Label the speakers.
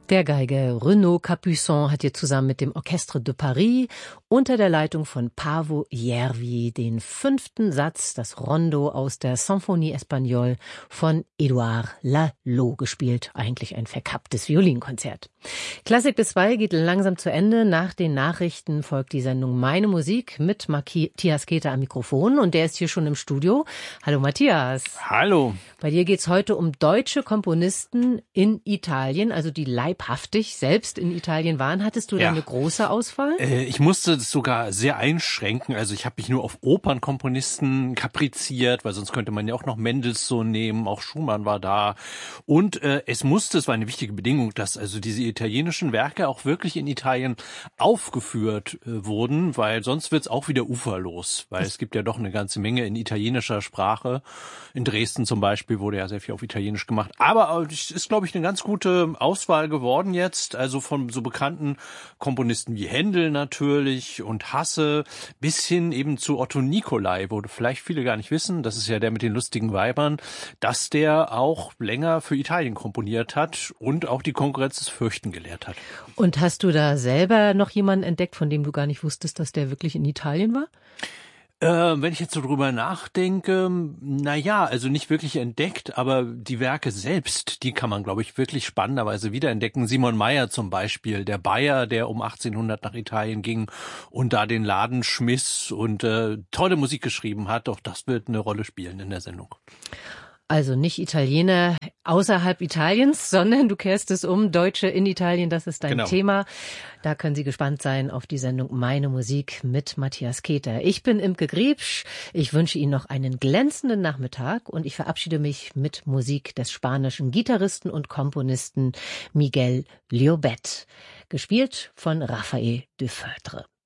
Speaker 1: Der Geiger Renaud Capuçon hat hier zusammen mit dem Orchestre de Paris unter der Leitung von Paavo Järvi den 5. Satz, das Rondo aus der Symphonie Espagnole von Édouard Laloux gespielt. Eigentlich ein verkapptes Violinkonzert. Klassik bis 2 geht langsam zu Ende. Nach den Nachrichten folgt die Sendung Meine Musik mit Matthias Keter am Mikrofon und der ist hier schon im Studio. Hallo Matthias.
Speaker 2: Hallo.
Speaker 1: Bei dir geht's heute um deutsche Komponisten in Italien, also die leibhaftig selbst in Italien waren. Hattest du da eine große Auswahl?
Speaker 2: Ich musste es sogar sehr einschränken. Also ich habe mich nur auf Opernkomponisten kapriziert, weil sonst könnte man ja auch noch Mendelssohn nehmen, auch Schumann war da. Und es war eine wichtige Bedingung, dass also diese italienischen Werke auch wirklich in Italien aufgeführt wurden, weil sonst wird's auch wieder uferlos, weil es gibt ja doch eine ganze Menge in italienischer Sprache. In Dresden zum Beispiel wurde ja sehr viel auf Italienisch gemacht. Aber es ist, glaube ich, eine ganz gute Auswahl geworden jetzt. Also von so bekannten Komponisten wie Händel natürlich und Hasse bis hin eben zu Otto Nicolai, wo vielleicht viele gar nicht wissen, das ist ja der mit den lustigen Weibern, dass der auch länger für Italien komponiert hat und auch die Konkurrenz des Fürchten gelehrt hat.
Speaker 1: Und hast du da selber noch jemanden entdeckt, von dem du gar nicht wusstest, dass der wirklich in Italien war?
Speaker 2: Wenn ich jetzt so drüber nachdenke, also nicht wirklich entdeckt, aber die Werke selbst, die kann man, glaube ich, wirklich spannenderweise wiederentdecken. Simon Mayr zum Beispiel, der Bayer, der um 1800 nach Italien ging und da den Laden schmiss und tolle Musik geschrieben hat. Auch das wird eine Rolle spielen in der Sendung.
Speaker 1: Also nicht Italiener außerhalb Italiens, sondern du kehrst es um, Deutsche in Italien, das ist dein Thema. Da können Sie gespannt sein auf die Sendung Meine Musik mit Matthias Keter. Ich bin Imke Griebsch, ich wünsche Ihnen noch einen glänzenden Nachmittag und ich verabschiede mich mit Musik des spanischen Gitarristen und Komponisten Miguel Llobet, gespielt von Raphael Dufeutre.